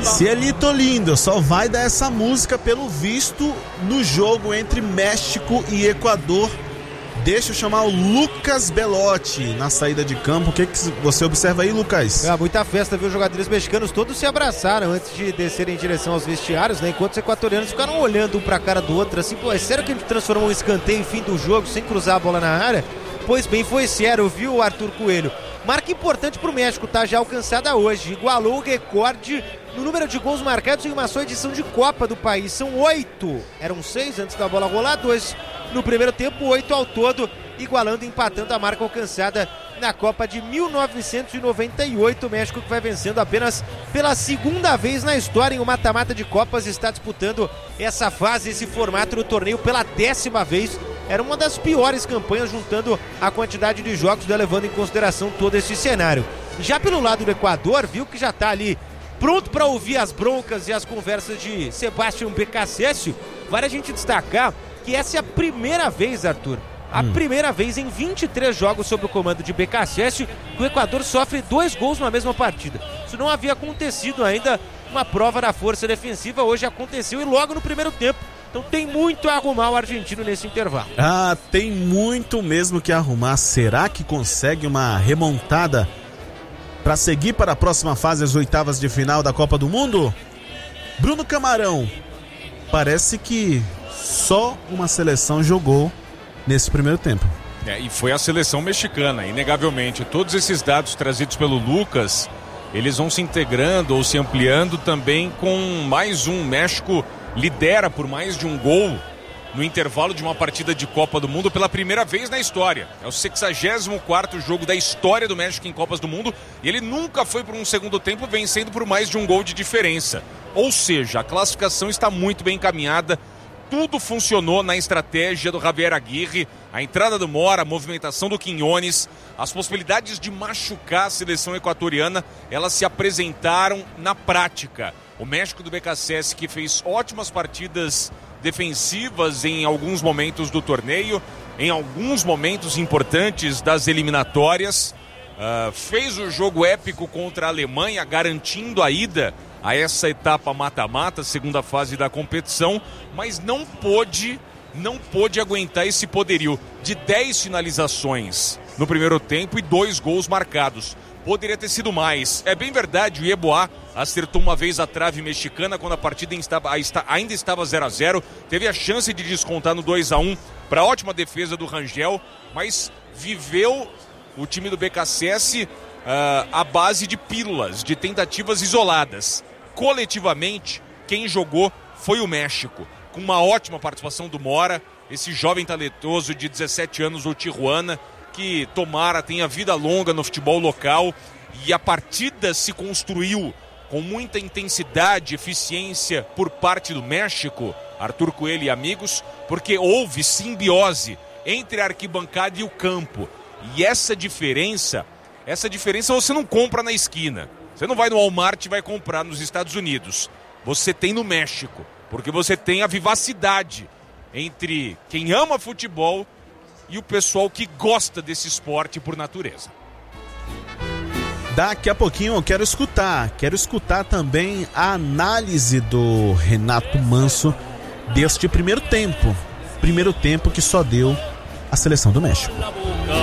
Cielito lindo, só vai dar essa música pelo visto no jogo entre México e Equador. Deixa eu chamar o Lucas Belotti na saída de campo. O que você observa aí, Lucas? Muita festa, viu? Os jogadores mexicanos todos se abraçaram antes de descerem em direção aos vestiários, né? Enquanto os equatorianos ficaram olhando um pra cara do outro, assim, pô, é sério que a gente transformou um escanteio em fim do jogo sem cruzar a bola na área? Pois bem, foi sério, viu, Arthur Coelho? Marca importante pro México, tá? Já alcançada hoje. Igualou o recorde no número de gols marcados em uma só edição de Copa do país. São 8. Eram 6 antes da bola rolar, 2 no primeiro tempo, 8 ao todo, igualando e empatando a marca alcançada na Copa de 1998. O México, que vai vencendo apenas pela segunda vez na história em um mata-mata de Copas, está disputando essa fase, esse formato do torneio pela 10ª vez. Era uma das piores campanhas, juntando a quantidade de jogos, levando em consideração todo esse cenário. Já pelo lado do Equador, viu que já está ali pronto para ouvir as broncas e as conversas de Sebastião Beccacesio. Vale a gente destacar que essa é a primeira vez, Arthur, a primeira vez em 23 jogos sob o comando de Beccacesio que o Equador sofre 2 gols na mesma partida. Isso não havia acontecido ainda, uma prova da força defensiva. Hoje aconteceu e logo no primeiro tempo. Então tem muito a arrumar o argentino nesse intervalo. Tem muito mesmo que arrumar. Será que consegue uma remontada para seguir para a próxima fase, as oitavas de final da Copa do Mundo? Bruno Camarão, parece que só uma seleção jogou nesse primeiro tempo. E foi a seleção mexicana, inegavelmente. Todos esses dados trazidos pelo Lucas, eles vão se integrando ou se ampliando também com mais um. México lidera por mais de um gol no intervalo de uma partida de Copa do Mundo pela primeira vez na história. É o 64º jogo da história do México em Copas do Mundo e ele nunca foi por um segundo tempo vencendo por mais de um gol de diferença. Ou seja, a classificação está muito bem encaminhada. Tudo funcionou na estratégia do Javier Aguirre, a entrada do Mora, a movimentação do Quiñones, as possibilidades de machucar a seleção equatoriana, elas se apresentaram na prática. O México do Beccacesio, que fez ótimas partidas defensivas em alguns momentos do torneio, em alguns momentos importantes das eliminatórias, fez o jogo épico contra a Alemanha, garantindo a ida a essa etapa mata-mata, segunda fase da competição, mas não pôde aguentar esse poderio de 10 finalizações no primeiro tempo e 2 gols marcados. Poderia ter sido mais. É bem verdade, o Yeboah acertou uma vez a trave mexicana quando a partida ainda estava 0-0. Teve a chance de descontar no 2-1 para a ótima defesa do Rangel, mas viveu o time do Beccacesio à base de pílulas, de tentativas isoladas. Coletivamente, quem jogou foi o México, com uma ótima participação do Mora, esse jovem talentoso de 17 anos do Tijuana, que tomara tenha vida longa no futebol local, e a partida se construiu com muita intensidade e eficiência por parte do México, Arthur Coelho e amigos, porque houve simbiose entre a arquibancada e o campo. E essa diferença você não compra na esquina. Você não vai no Walmart e vai comprar nos Estados Unidos. Você tem no México, porque você tem a vivacidade entre quem ama futebol e o pessoal que gosta desse esporte por natureza. Daqui a pouquinho eu quero escutar também a análise do Renato Manso deste primeiro tempo que só deu a seleção do México.